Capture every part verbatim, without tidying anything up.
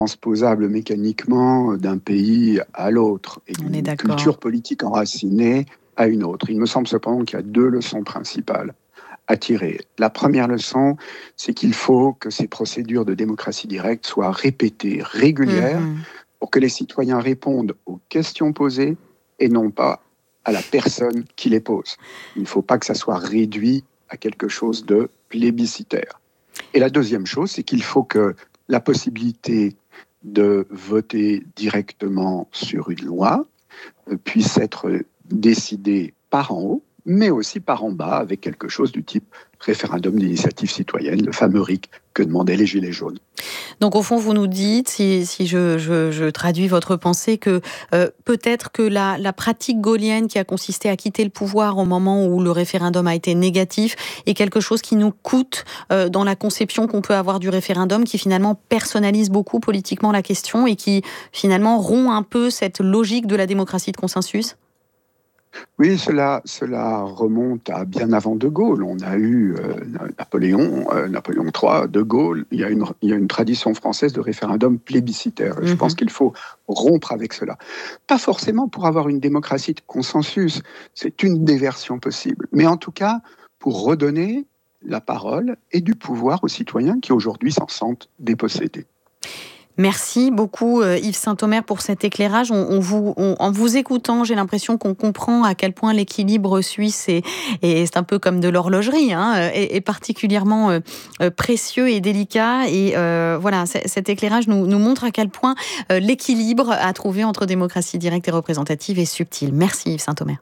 transposable mécaniquement d'un pays à l'autre et On est d'une d'accord. culture politique enracinée à une autre. Il me semble cependant qu'il y a deux leçons principales à tirer. La première leçon, c'est qu'il faut que ces procédures de démocratie directe soient répétées, régulières, Mhm. pour que les citoyens répondent aux questions posées et non pas à la personne qui les pose. Il ne faut pas que ça soit réduit à quelque chose de plébiscitaire. Et la deuxième chose, c'est qu'il faut que la possibilité de voter directement sur une loi euh, puisse être décidée par en haut, mais aussi par en bas, avec quelque chose du type référendum d'initiative citoyenne, le fameux R I C que demandaient les Gilets jaunes. Donc au fond, vous nous dites, si, si je, je, je traduis votre pensée, que euh, peut-être que la, la pratique gaullienne qui a consisté à quitter le pouvoir au moment où le référendum a été négatif est quelque chose qui nous coûte euh, dans la conception qu'on peut avoir du référendum, qui finalement personnalise beaucoup politiquement la question et qui finalement rompt un peu cette logique de la démocratie de consensus. Oui, cela, cela remonte à bien avant De Gaulle. On a eu euh, Napoléon, euh, Napoléon trois, De Gaulle. Il y, a une, il y a une tradition française de référendum plébiscitaire. Et je Mhm. pense qu'il faut rompre avec cela. Pas forcément pour avoir une démocratie de consensus, c'est une des versions possibles. Mais en tout cas, pour redonner la parole et du pouvoir aux citoyens qui aujourd'hui s'en sentent dépossédés. Merci beaucoup Yves Saint-Omer pour cet éclairage. On, on vous, on, en vous écoutant, j'ai l'impression qu'on comprend à quel point l'équilibre suisse est, et c'est un peu comme de l'horlogerie, hein, est, est particulièrement euh, précieux et délicat. Et euh, voilà, cet éclairage nous, nous montre à quel point euh, l'équilibre à trouver entre démocratie directe et représentative est subtil. Merci Yves Saint-Omer.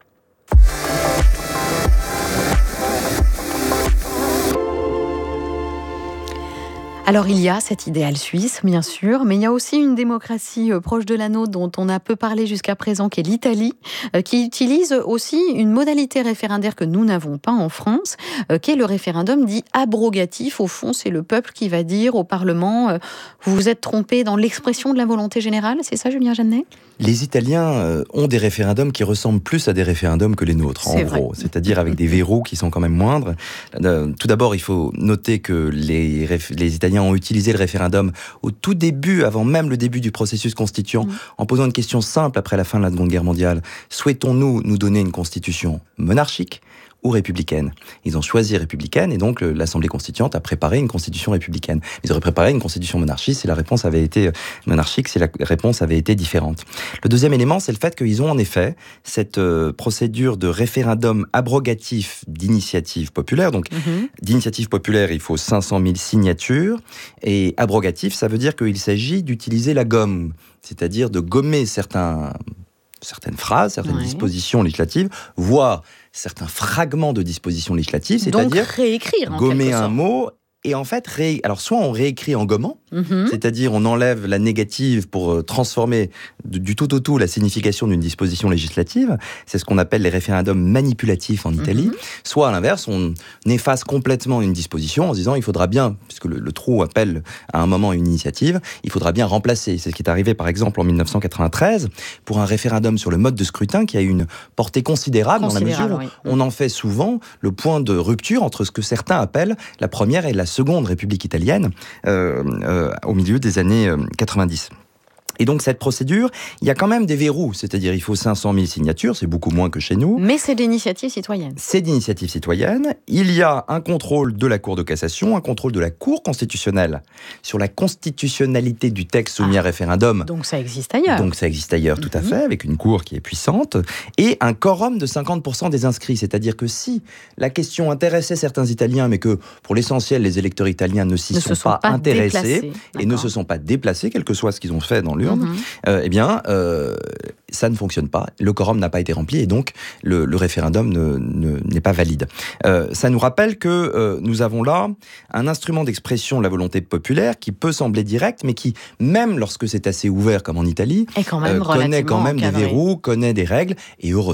Alors il y a cet idéal suisse, bien sûr, mais il y a aussi une démocratie proche de la nôtre dont on a peu parlé jusqu'à présent, qui est l'Italie, qui utilise aussi une modalité référendaire que nous n'avons pas en France, qui est le référendum dit abrogatif. Au fond, c'est le peuple qui va dire au Parlement « Vous vous êtes trompé dans l'expression de la volonté générale ». C'est ça, Julien Jeannet ? Les Italiens ont des référendums qui ressemblent plus à des référendums que les nôtres, en C'est gros. vrai. C'est-à-dire avec des verrous qui sont quand même moindres. Tout d'abord, il faut noter que les, les Italiens ont utilisé le référendum au tout début, avant même le début du processus constituant, mmh. en posant une question simple après la fin de la Seconde Guerre mondiale. Souhaitons-nous nous donner une constitution monarchique ou républicaine? Ils ont choisi républicaine et donc l'Assemblée constituante a préparé une constitution républicaine. Ils auraient préparé une constitution monarchique si la réponse avait été monarchique, si la réponse avait été différente. Le deuxième élément, c'est le fait qu'ils ont en effet cette euh, procédure de référendum abrogatif d'initiative populaire. Donc, mm-hmm. d'initiative populaire, il faut cinq cent mille signatures et abrogatif, ça veut dire qu'il s'agit d'utiliser la gomme, c'est-à-dire de gommer certains... certaines phrases, certaines ouais. dispositions législatives, voire certains fragments de dispositions législatives, c'est-à-dire donc réécrire en gommer un sorte. mot et en fait, ré... alors soit on réécrit en gommant, mm-hmm. c'est-à-dire on enlève la négative pour transformer du tout au tout la signification d'une disposition législative, c'est ce qu'on appelle les référendums manipulatifs en Italie, mm-hmm. soit à l'inverse, on efface complètement une disposition en se disant il faudra bien, puisque le, le trou appelle à un moment une initiative, il faudra bien remplacer. C'est ce qui est arrivé par exemple en dix-neuf cent quatre-vingt-treize pour un référendum sur le mode de scrutin qui a eu une portée considérable, considérable dans la mesure où oui. on en fait souvent le point de rupture entre ce que certains appellent la première et la seconde République italienne euh, euh, au milieu des années euh, quatre-vingt-dix. Et donc, cette procédure, il y a quand même des verrous. C'est-à-dire, il faut cinq cent mille signatures, c'est beaucoup moins que chez nous. Mais c'est d'initiative citoyenne. C'est d'initiative citoyenne. Il y a un contrôle de la Cour de cassation, un contrôle de la Cour constitutionnelle sur la constitutionnalité du texte soumis ah, à référendum. Donc, ça existe ailleurs. Donc, ça existe ailleurs, tout mm-hmm. à fait, avec une Cour qui est puissante. Et un quorum de cinquante pour cent des inscrits. C'est-à-dire que si la question intéressait certains Italiens, mais que, pour l'essentiel, les électeurs italiens ne s'y ne sont, sont pas, pas intéressés et ne se sont pas déplacés, quel que soit ce qu'ils ont fait dans l'urne, Mmh. Euh, eh bien, euh, ça ne fonctionne pas. Le quorum n'a pas été rempli et donc le, le référendum ne, ne, n'est pas valide. Euh, ça nous rappelle que euh, nous avons là un instrument d'expression de la volonté populaire qui peut sembler direct, mais qui, même lorsque c'est assez ouvert comme en Italie, quand même euh, connaît quand même encadré. des verrous, connaît des règles, et heureusement.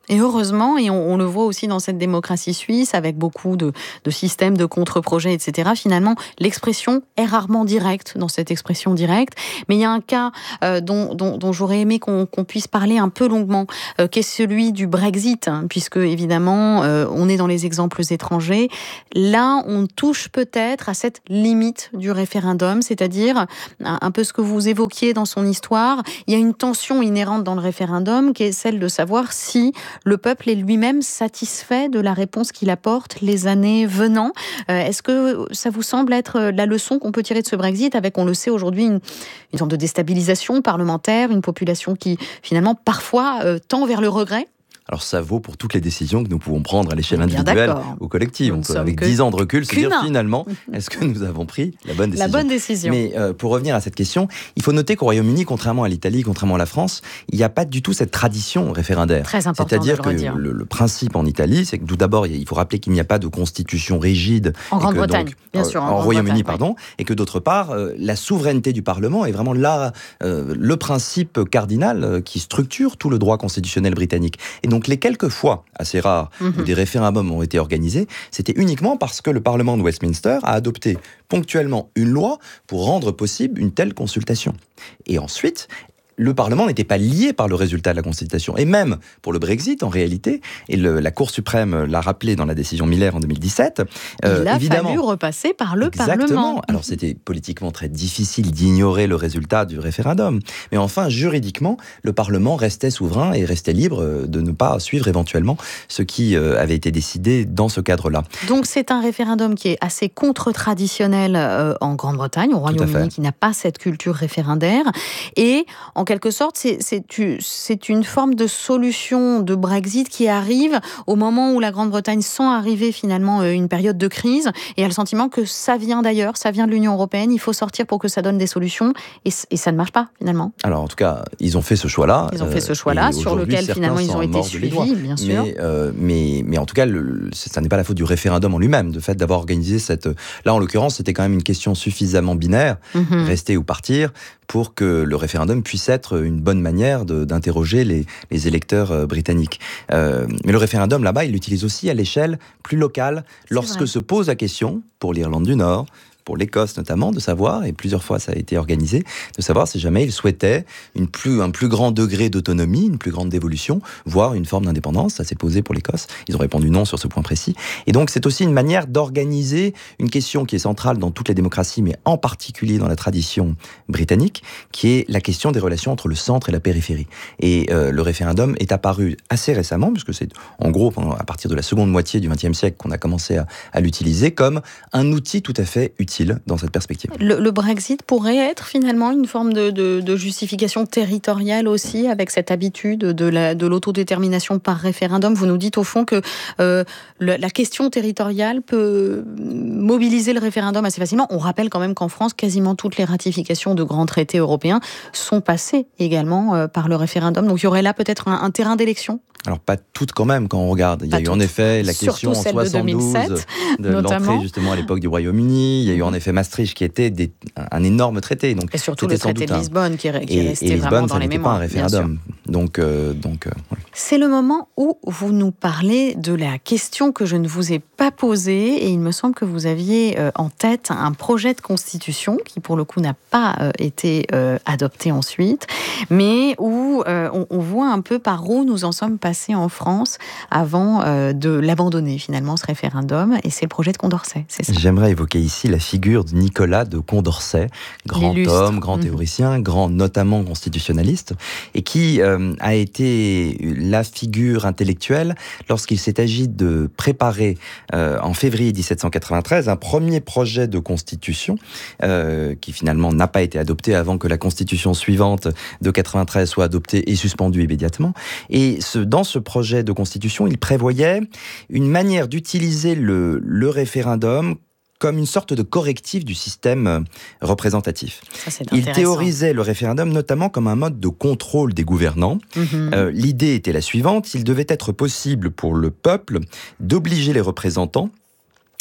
Et heureusement, et on, on le voit aussi dans cette démocratie suisse, avec beaucoup de, de systèmes de contre-projets, et cetera, finalement, l'expression est rarement directe dans cette expression directe. Mais il y a un cas euh, dont, dont, dont j'aurais aimé qu'on, qu'on puisse parler un peu longuement, euh, qui est celui du Brexit, hein, puisque évidemment, euh, on est dans les exemples étrangers. Là, on touche peut-être à cette limite du référendum, c'est-à-dire un, un peu ce que vous évoquiez dans son histoire. Il y a une tension inhérente dans le référendum, qui est celle de savoir si le peuple est lui-même satisfait de la réponse qu'il apporte les années venant. Euh, est-ce que ça vous semble être la leçon qu'on peut tirer de ce Brexit, avec, on le sait aujourd'hui, une, une sorte de déstabilisation parlementaire, une population qui, finalement, parfois euh, tend vers le regret ? Alors ça vaut pour toutes les décisions que nous pouvons prendre à l'échelle individuelle ou collective. On peut, avec dix ans de recul, se dire finalement, est-ce que nous avons pris la bonne décision ? La bonne décision. Mais euh, pour revenir à cette question, il faut noter qu'au Royaume-Uni, contrairement à l'Italie, contrairement à la France, il n'y a pas du tout cette tradition référendaire. Très important. C'est-à-dire de le que le, le principe en Italie, c'est que tout d'abord, il faut rappeler qu'il n'y a pas de constitution rigide. En Grande-Bretagne, bien sûr. En, en Royaume-Uni, pardon. Oui. Et que d'autre part, euh, la souveraineté du Parlement est vraiment là, euh, le principe cardinal euh, qui structure tout le droit constitutionnel britannique. Et donc les quelques fois assez rares mm-hmm. où des référendums ont été organisés, c'était uniquement parce que le Parlement de Westminster a adopté ponctuellement une loi pour rendre possible une telle consultation. Et ensuite, le Parlement n'était pas lié par le résultat de la consultation. Et même pour le Brexit, en réalité, et le, la Cour suprême l'a rappelé dans la décision Miller en deux mille dix-sept, euh, il a évidemment, fallu repasser par le exactement. Parlement. Alors c'était politiquement très difficile d'ignorer le résultat du référendum. Mais enfin, juridiquement, le Parlement restait souverain et restait libre de ne pas suivre éventuellement ce qui euh, avait été décidé dans ce cadre-là. Donc c'est un référendum qui est assez contre-traditionnel euh, en Grande-Bretagne, au Royaume-Uni, qui n'a pas cette culture référendaire. Et en En quelque sorte, c'est, c'est, c'est une forme de solution de Brexit qui arrive au moment où la Grande-Bretagne sent arriver finalement une période de crise et a le sentiment que ça vient d'ailleurs, ça vient de l'Union européenne, il faut sortir pour que ça donne des solutions et, et ça ne marche pas finalement. Alors en tout cas, ils ont fait ce choix-là. Ils ont fait ce choix-là, sur lequel finalement ils ont été suivis, bien sûr. Mais, euh, mais, mais en tout cas, le, ça n'est pas la faute du référendum en lui-même, de fait d'avoir organisé cette... Là, en l'occurrence, c'était quand même une question suffisamment binaire, mm-hmm. rester ou partir, pour que le référendum puisse être une bonne manière de, d'interroger les, les électeurs euh, britanniques. Euh, mais le référendum, là-bas, il l'utilise aussi à l'échelle plus locale, C'est lorsque vrai. se pose la question, pour l'Irlande du Nord, pour l'Écosse notamment, de savoir, et plusieurs fois ça a été organisé, de savoir si jamais ils souhaitaient une plus, un plus grand degré d'autonomie, une plus grande dévolution, voire une forme d'indépendance. Ça s'est posé pour l'Écosse. Ils ont répondu non sur ce point précis. Et donc c'est aussi une manière d'organiser une question qui est centrale dans toutes les démocraties, mais en particulier dans la tradition britannique, qui est la question des relations entre le centre et la périphérie. Et euh, le référendum est apparu assez récemment, puisque c'est en gros à partir de la seconde moitié du vingtième siècle qu'on a commencé à, à l'utiliser comme un outil tout à fait utile dans cette perspective. Le, le Brexit pourrait être finalement une forme de, de, de justification territoriale aussi, avec cette habitude de, la, de l'autodétermination par référendum. Vous nous dites au fond que euh, la, la question territoriale peut mobiliser le référendum assez facilement. On rappelle quand même qu'en France, quasiment toutes les ratifications de grands traités européens sont passées également euh, par le référendum. Donc il y aurait là peut-être un, un terrain d'élection. Alors pas toutes quand même, quand on regarde. Il y a pas eu en effet la question en soixante-douze de, de l'entrée justement à l'époque du Royaume-Uni. Il y a eu en effet Maastricht qui était des, un énorme traité. Donc, et surtout le traité de Lisbonne un... qui, est, qui est resté et, et vraiment dans les mémoires. Et Lisbonne, ça n'était pas un référendum. Donc, euh, donc, euh, ouais. C'est le moment où vous nous parlez de la question que je ne vous ai pas posée et il me semble que vous aviez euh, en tête un projet de constitution qui pour le coup n'a pas euh, été euh, adopté ensuite, mais où euh, on, on voit un peu par où nous en sommes passés en France avant euh, de l'abandonner finalement ce référendum, et c'est le projet de Condorcet, c'est ça ? J'aimerais évoquer ici la figure de Nicolas de Condorcet, grand L'illustre. homme, grand théoricien, mmh. grand notamment constitutionnaliste, et qui euh, a été la figure intellectuelle lorsqu'il s'est agi de préparer euh, en février dix-sept cent quatre-vingt-treize un premier projet de constitution euh, qui finalement n'a pas été adopté avant que la constitution suivante de quatre-vingt-treize soit adoptée et suspendue immédiatement. Et ce, dans ce projet de constitution, il prévoyait une manière d'utiliser le, le référendum comme une sorte de correctif du système représentatif. Ça, c'est Il théorisait le référendum notamment comme un mode de contrôle des gouvernants. Mmh. Euh, l'idée était la suivante, il devait être possible pour le peuple d'obliger les représentants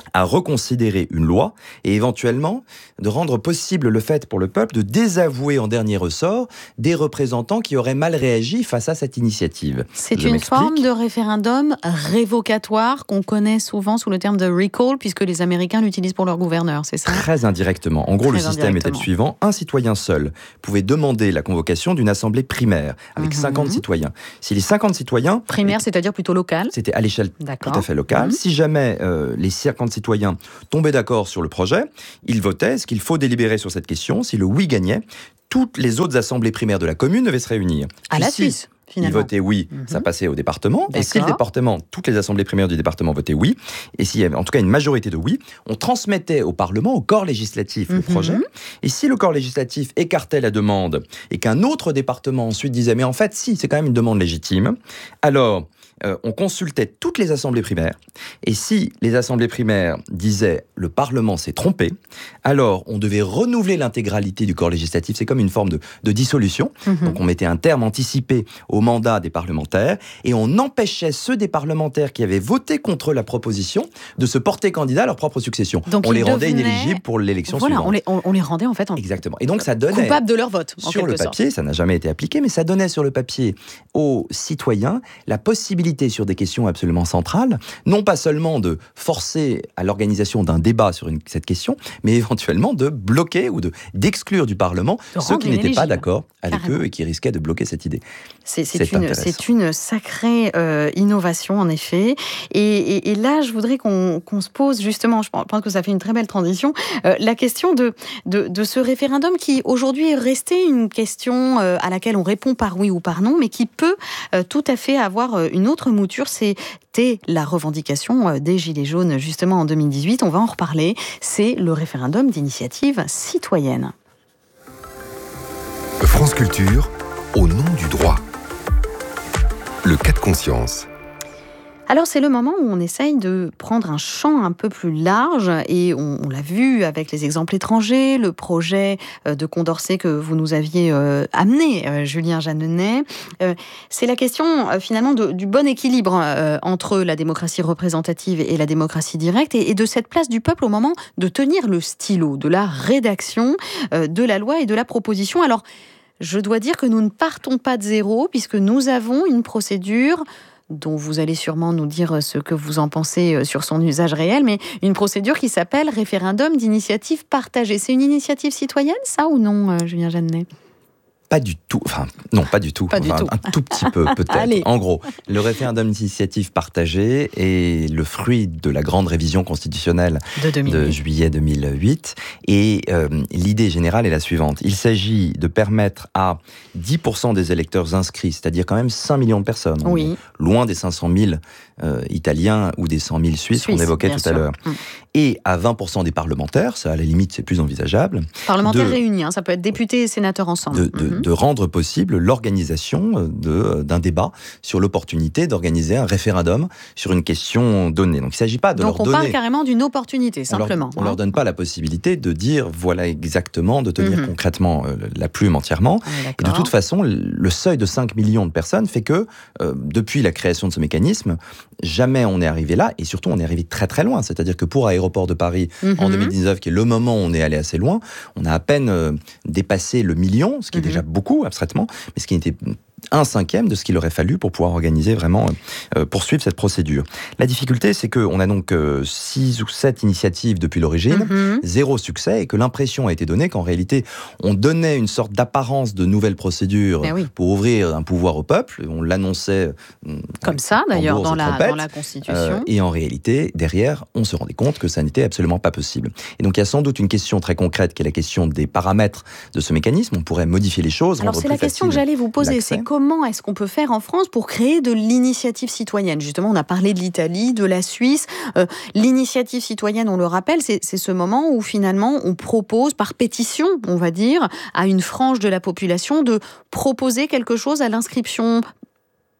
à reconsidérer une loi et éventuellement de rendre possible le fait pour le peuple de désavouer en dernier ressort des représentants qui auraient mal réagi face à cette initiative. C'est Je une m'explique. forme de référendum révocatoire qu'on connaît souvent sous le terme de recall, puisque les Américains l'utilisent pour leur gouverneur, c'est ça ? Très indirectement. En gros, Très le système était le suivant. Un citoyen seul pouvait demander la convocation d'une assemblée primaire avec Mhm. cinquante citoyens. Si les cinquante citoyens... Primaire, c'est-à-dire plutôt local ? C'était à l'échelle D'accord. tout à fait locale. Mhm. Si jamais euh, les cinquante citoyens tombaient d'accord sur le projet, ils votaient. Est-ce qu'il faut délibérer sur cette question ? Si le oui gagnait, toutes les autres assemblées primaires de la commune devaient se réunir. À Puis la si Suisse, ils finalement. votaient oui, Mhm. ça passait au département. Et si le D'accord. département, toutes les assemblées primaires du département votaient oui, et s'il y avait en tout cas une majorité de oui, on transmettait au Parlement, au corps législatif, le Mhm. projet. Et si le corps législatif écartait la demande et qu'un autre département ensuite disait mais en fait si, c'est quand même une demande légitime, alors euh, on consultait toutes les assemblées primaires. Et si les assemblées primaires disaient le Parlement s'est trompé, alors on devait renouveler l'intégralité du corps législatif. C'est comme une forme de, de dissolution. Mhm. Donc on mettait un terme anticipé au mandat des parlementaires et on empêchait ceux des parlementaires qui avaient voté contre la proposition de se porter candidat à leur propre succession. Donc on ils les rendait devenaient- inéligibles pour l'élection Voilà, suivante. on les, on, on les rendait en fait en Exactement. Et donc ça donnait coupables de leur vote, en sur quelque le sorte. papier, ça n'a jamais été appliqué, mais ça donnait sur le papier aux citoyens la possibilité sur des questions absolument centrales, non pas seulement de forcer à l'organisation d'un débat sur une, cette question, mais éventuellement de bloquer ou de, d'exclure du Parlement De ceux rendre qui n'étaient pas inéligibles. d'accord avec Carrément. eux et qui risquaient de bloquer cette idée. C'est, c'est, C'est une, intéressant. c'est une sacrée euh, innovation, en effet. Et, et, et là, je voudrais qu'on, qu'on se pose justement, je pense que ça fait une très belle transition, euh, la question de, de, de ce référendum qui, aujourd'hui, est resté une question euh, à laquelle on répond par oui ou par non, mais qui peut euh, tout à fait avoir euh, une autre mouture. C'était la revendication euh, des Gilets jaunes, justement, en deux mille dix-huit. On va en reparler. C'est le référendum d'initiative citoyenne. France Culture, au nom du droit. Le cas de conscience. Alors c'est le moment où on essaye de prendre un champ un peu plus large et on, on l'a vu avec les exemples étrangers, le projet de Condorcet que vous nous aviez euh, amené, euh, Julien Jeanneney. Euh, c'est la question euh, finalement de, du bon équilibre euh, entre la démocratie représentative et la démocratie directe et, et de cette place du peuple au moment de tenir le stylo, de la rédaction euh, de la loi et de la proposition. Alors je dois dire que nous ne partons pas de zéro puisque nous avons une procédure dont vous allez sûrement nous dire ce que vous en pensez sur son usage réel, mais une procédure qui s'appelle référendum d'initiative partagée. C'est une initiative citoyenne, ça, ou non, Julien Jeanneney ? Pas du tout. Enfin, non, pas du tout. Pas du enfin, tout. Un tout petit peu, peut-être. Allez. En gros, le référendum d'initiative partagée est le fruit de la grande révision constitutionnelle de, deux mille huit. de juillet deux mille huit. Et euh, l'idée générale est la suivante. Il s'agit de permettre à dix pour cent des électeurs inscrits, c'est-à-dire quand même cinq millions de personnes, Oui. loin des cinq cent mille euh, Italiens ou des cent mille Suisses Suisse, qu'on évoquait bien tout sûr. à l'heure, Hum. et à vingt pour cent des parlementaires, ça à la limite c'est plus envisageable, Parlementaires de- réunis, hein, ça peut être députés et sénateurs ensemble. de, de, Mhm. de rendre possible l'organisation de, d'un débat sur l'opportunité d'organiser un référendum sur une question donnée. Donc il ne s'agit pas de Donc leur on donner... parle carrément d'une opportunité, on leur- simplement. On ne leur, hein. donne pas la possibilité de dire voilà exactement, de tenir Mhm. concrètement euh, la plume entièrement. On est Et de d'accord. toute façon, le seuil de cinq millions de personnes fait que, euh, depuis la création de ce mécanisme, jamais on est arrivé là, et surtout on est arrivé très très loin. C'est-à-dire que pour Aéroport de Paris, Mhm. en deux mille dix-neuf, qui est le moment où on est allé assez loin, on a à peine euh, dépassé le million, ce qui Mhm. est déjà beaucoup, abstraitement, mais ce qui était un cinquième de ce qu'il aurait fallu pour pouvoir organiser vraiment, euh, poursuivre cette procédure. La difficulté, c'est qu'on a donc euh, six ou sept initiatives depuis l'origine, Mhm. zéro succès, et que l'impression a été donnée qu'en réalité, on donnait une sorte d'apparence de nouvelle procédure Eh oui. pour ouvrir un pouvoir au peuple. On l'annonçait euh, Comme ça, d'ailleurs, tambours dans et la, trompettes. dans la Constitution. Euh, et en réalité, derrière, on se rendait compte que ça n'était absolument pas possible. Et donc, il y a sans doute une question très concrète qui est la question des paramètres de ce mécanisme. On pourrait modifier les choses. Alors rendre c'est la plus question que facile j'allais vous poser, l'accès. c'est comment est-ce qu'on peut faire en France pour créer de l'initiative citoyenne ? Justement, on a parlé de l'Italie, de la Suisse. Euh, l'initiative citoyenne, on le rappelle, c'est, c'est ce moment où finalement on propose, par pétition, on va dire, à une frange de la population de proposer quelque chose à l'inscription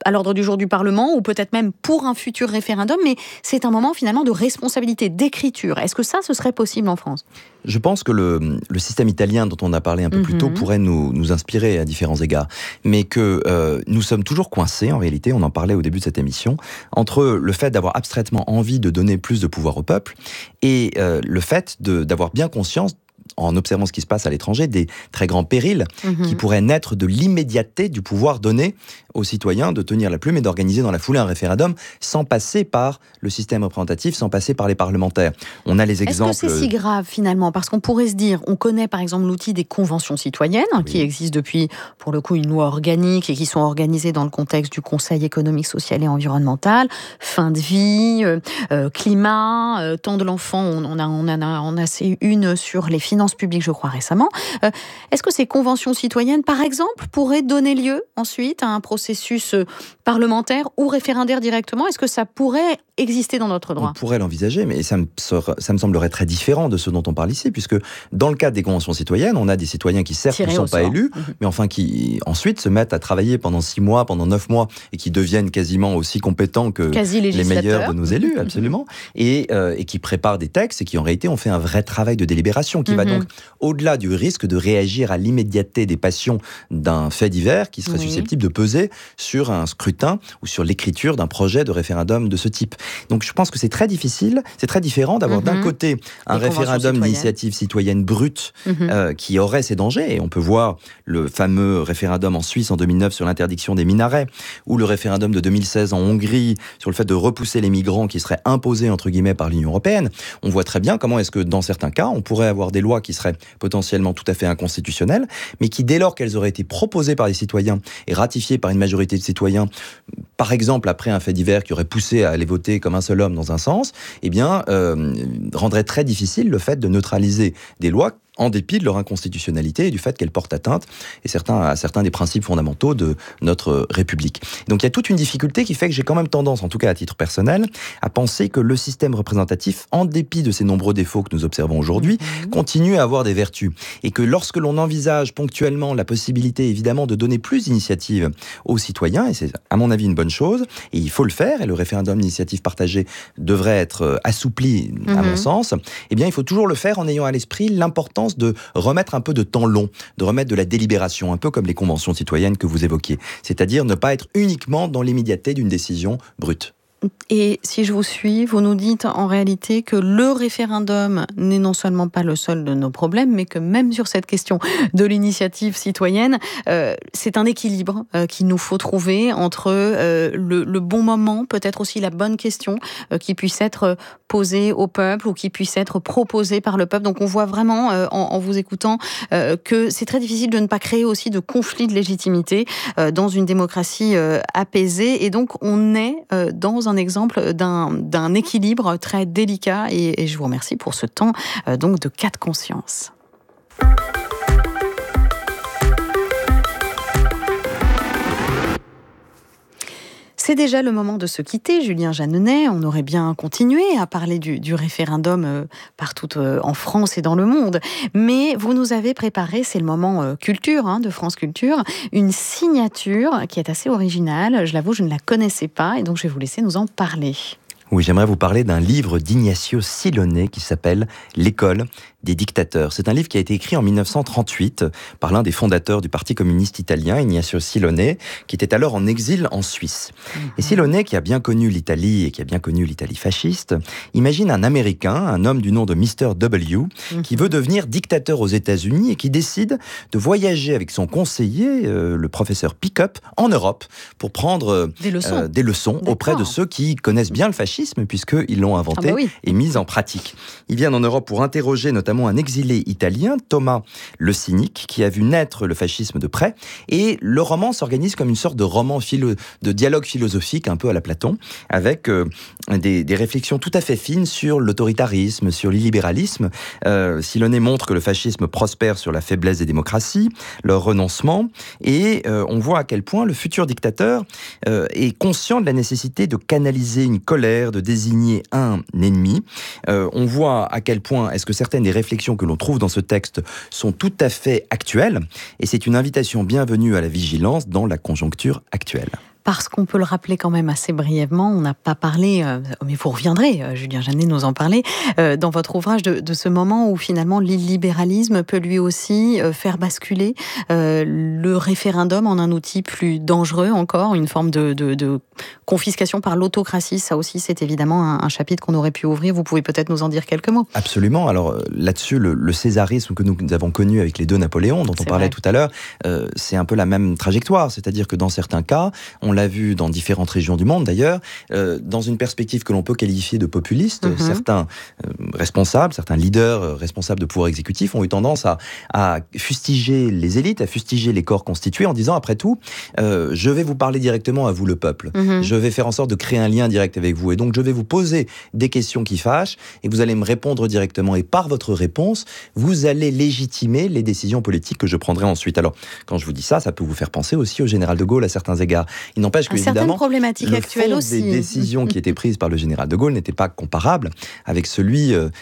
à l'ordre du jour du Parlement, ou peut-être même pour un futur référendum, mais c'est un moment finalement de responsabilité, d'écriture. Est-ce que ça, ce serait possible en France ? Je pense que le, le système italien dont on a parlé un peu mm-hmm. plus tôt pourrait nous, nous inspirer à différents égards, mais que euh, nous sommes toujours coincés, en réalité, on en parlait au début de cette émission, entre le fait d'avoir abstraitement envie de donner plus de pouvoir au peuple et euh, le fait de, d'avoir bien conscience, en observant ce qui se passe à l'étranger, des très grands périls mmh. qui pourraient naître de l'immédiateté du pouvoir donné aux citoyens de tenir la plume et d'organiser dans la foulée un référendum sans passer par le système représentatif, sans passer par les parlementaires. On a les exemples... Est-ce que c'est si grave finalement ? Parce qu'on pourrait se dire, on connaît par exemple l'outil des conventions citoyennes, oui. qui existent depuis, pour le coup, une loi organique et qui sont organisées dans le contexte du Conseil économique, social et environnemental, fin de vie, euh, euh, climat, euh, temps de l'enfant, on, on, a, on, a, on a fait une sur les finances publiques, je crois, récemment. Euh, est-ce que ces conventions citoyennes, par exemple, pourraient donner lieu ensuite à un processus parlementaire ou référendaire directement ? Est-ce que ça pourrait exister dans notre droit ? On pourrait l'envisager, mais ça me, ça me semblerait très différent de ce dont on parle ici, puisque dans le cadre des conventions citoyennes, on a des citoyens qui certes ne sont pas élus, mmh. mais enfin qui ensuite se mettent à travailler pendant six mois, pendant neuf mois, et qui deviennent quasiment aussi compétents que les meilleurs de nos élus, absolument, et, euh, et qui préparent des textes et qui en réalité ont fait un vrai travail de délibération, qui mmh. va donc au-delà du risque de réagir à l'immédiateté des passions d'un fait divers qui serait oui. susceptible de peser sur un scrutin ou sur l'écriture d'un projet de référendum de ce type. Donc je pense que c'est très difficile, c'est très différent d'avoir mmh. d'un côté un Les référendum d'initiative citoyenne brute mmh. euh, qui aurait ses dangers, et on peut voir le fameux référendum en Suisse en deux mille neuf sur l'interdiction des minarets, ou le référendum de deux mille seize en Hongrie sur le fait de repousser les migrants qui seraient imposés entre guillemets par l'Union européenne. On voit très bien comment est-ce que dans certains cas, on pourrait avoir des lois qui seraient potentiellement tout à fait inconstitutionnelles, mais qui dès lors qu'elles auraient été proposées par les citoyens et ratifiées par une majorité de citoyens, par exemple après un fait divers qui aurait poussé à aller voter comme un seul homme dans un sens, eh bien, euh, rendrait très difficile le fait de neutraliser des lois en dépit de leur inconstitutionnalité et du fait qu'elles portent atteinte et certains, à certains des principes fondamentaux de notre République. Donc il y a toute une difficulté qui fait que j'ai quand même tendance, en tout cas à titre personnel, à penser que le système représentatif, en dépit de ces nombreux défauts que nous observons aujourd'hui, mmh. continue à avoir des vertus. Et que lorsque l'on envisage ponctuellement la possibilité, évidemment, de donner plus d'initiative aux citoyens, et c'est à mon avis une bonne chose, et il faut le faire, et le référendum d'initiative partagée devrait être assoupli, mmh. à mon sens, eh bien il faut toujours le faire en ayant à l'esprit l'importance de remettre un peu de temps long, de remettre de la délibération, un peu comme les conventions citoyennes que vous évoquiez. C'est-à-dire ne pas être uniquement dans l'immédiateté d'une décision brute. Et si je vous suis, vous nous dites en réalité que le référendum n'est non seulement pas le seul de nos problèmes, mais que même sur cette question de l'initiative citoyenne, euh, c'est un équilibre euh, qu'il nous faut trouver entre euh, le, le bon moment, peut-être aussi la bonne question euh, qui puisse être posée au peuple ou qui puisse être proposée par le peuple. Donc on voit vraiment euh, en, en vous écoutant euh, que c'est très difficile de ne pas créer aussi de conflits de légitimité euh, dans une démocratie euh, apaisée. Et donc on est euh, dans un exemple d'un, d'un équilibre très délicat et, et je vous remercie pour ce temps euh, donc de cas de conscience. C'est déjà le moment de se quitter, Julien Jeanneney. On aurait bien continué à parler du, du référendum euh, partout euh, en France et dans le monde. Mais vous nous avez préparé, c'est le moment euh, culture hein, de France Culture, une signature qui est assez originale. Je l'avoue, je ne la connaissais pas et donc je vais vous laisser nous en parler. Oui, j'aimerais vous parler d'un livre d'Ignacio Silone qui s'appelle « L'école des dictateurs ». C'est un livre qui a été écrit en dix-neuf cent trente-huit par l'un des fondateurs du Parti communiste italien, Ignacio Silone, qui était alors en exil en Suisse. Mmh. Et Silone, qui a bien connu l'Italie et qui a bien connu l'Italie fasciste, imagine un Américain, un homme du nom de mister W, mmh. qui veut devenir dictateur aux États-Unis et qui décide de voyager avec son conseiller, euh, le professeur Pickup, en Europe pour prendre euh, des leçons, euh, des leçons auprès de ceux qui connaissent bien le fascisme puisqu'ils l'ont inventé ah bah oui. et mis en pratique. Ils viennent en Europe pour interroger notamment un exilé italien, Thomas le Cynique, qui a vu naître le fascisme de près, et le roman s'organise comme une sorte de roman philo- de dialogue philosophique, un peu à la Platon, avec euh, des, des réflexions tout à fait fines sur l'autoritarisme, sur l'illibéralisme. Euh, Silone montre que le fascisme prospère sur la faiblesse des démocraties, leur renoncement, et euh, on voit à quel point le futur dictateur euh, est conscient de la nécessité de canaliser une colère, de désigner un ennemi. Euh, on voit à quel point est-ce que certaines des réflexions que l'on trouve dans ce texte sont tout à fait actuelles, et c'est une invitation bienvenue à la vigilance dans la conjoncture actuelle. Parce qu'on peut le rappeler quand même assez brièvement, on n'a pas parlé, euh, mais vous reviendrez, euh, Julien Jeannet nous en parler, euh, dans votre ouvrage de, de ce moment où finalement l'illibéralisme peut lui aussi euh, faire basculer euh, le référendum en un outil plus dangereux encore, une forme de, de, de confiscation par l'autocratie. Ça aussi, c'est évidemment un, un chapitre qu'on aurait pu ouvrir. Vous pouvez peut-être nous en dire quelques mots. Absolument. Alors là-dessus, le, le césarisme que nous avons connu avec les deux Napoléons, dont on parlait tout à l'heure, euh, c'est un peu la même trajectoire. C'est-à-dire que dans certains cas, on l'a vu dans différentes régions du monde d'ailleurs, euh, dans une perspective que l'on peut qualifier de populiste, mm-hmm. certains euh, responsables, certains leaders euh, responsables de pouvoir exécutif ont eu tendance à, à fustiger les élites, à fustiger les corps constitués en disant, après tout, euh, je vais vous parler directement à vous le peuple. Mm-hmm. Je vais faire en sorte de créer un lien direct avec vous. Et donc, je vais vous poser des questions qui fâchent et vous allez me répondre directement. Et par votre réponse, vous allez légitimer les décisions politiques que je prendrai ensuite. Alors, quand je vous dis ça, ça peut vous faire penser aussi au général de Gaulle à certains égards. Il n'empêche que, évidemment, problématiques le actuelles fond aussi. des décisions qui étaient prises par le général de Gaulle n'était pas comparable avec celui euh,